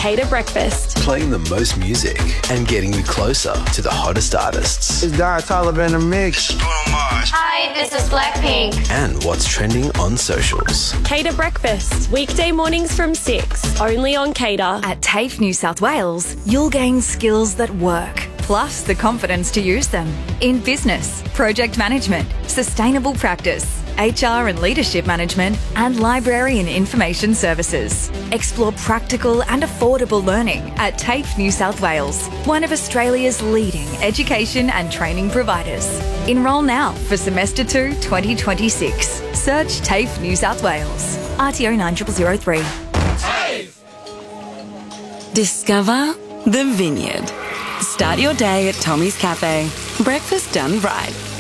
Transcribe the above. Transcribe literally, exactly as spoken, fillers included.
Cater Breakfast. Playing the most music and getting you closer to the hottest artists. It's Don Toliver in the mix. Hi, this is Blackpink. And what's trending on socials. Cater Breakfast, weekday mornings from six, only on Cater. At TAFE New South Wales, you'll gain skills that work, plus the confidence to use them in business, project management, sustainable practice, H R and leadership management, and library and information services. Explore practical and affordable learning at TAFE New South Wales, one of Australia's leading education and training providers. Enrol now for semester two twenty twenty-six. Search TAFE New South Wales. R T O nine zero zero three. Discover the Vineyard. Start your day at Tommy's Cafe. Breakfast done right.